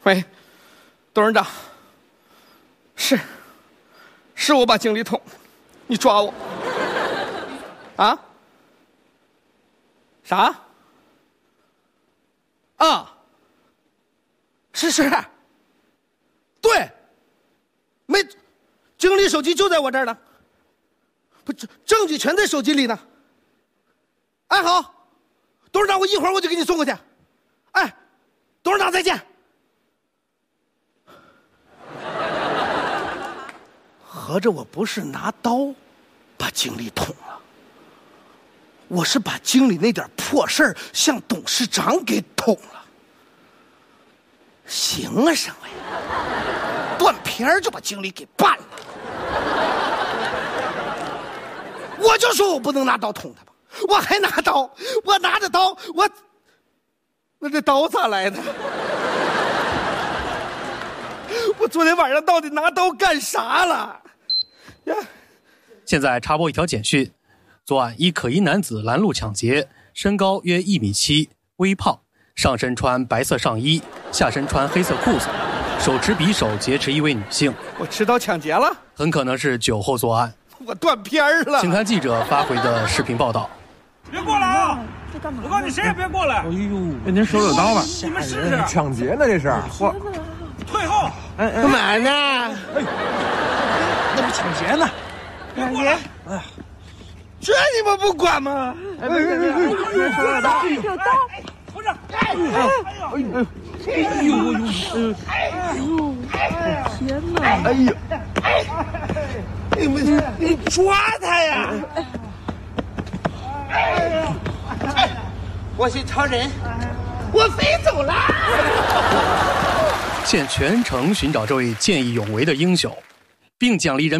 喂，董事长，是我把经理捅，你抓我。啊？啥？啊？是，对，没，经理手机就在我这儿呢，不，证据全在手机里呢。哎，好，董事长，我一会儿我就给你送过去。哎，董事长再见。合着我不是拿刀把经理捅了，我是把经理那点破事儿向董事长给捅了。行啊，省委，断片儿就把经理给办了。我就说我不能拿刀捅他吧，我还拿刀，我拿着刀，我这刀咋来的？我昨天晚上到底拿刀干啥了？呀！ 现在插播一条简讯：作案一可疑男子拦路抢劫，身高约1.7米，微胖，上身穿白色上衣，下身穿黑色裤子，手持匕首劫持一位女性。 我持刀抢劫了， 很可能是酒后作案。 我断片儿了。 请看记者发回的视频报道。 别过来啊！这干嘛？我告诉你，谁也别过来！ 哎呦，您手有刀吧？ 你们试试！ 抢劫呢，这是！我退后！ 干嘛呢？ 那不抢劫呢？ 抢劫！哎，这你们不管吗？ 哎，别，手有刀！ 有刀！不是！哎呦！天哪！ 哎呦！ 你抓他呀！我是超人，我飞走了。 现全城寻找这位见义勇为的英雄，并奖励人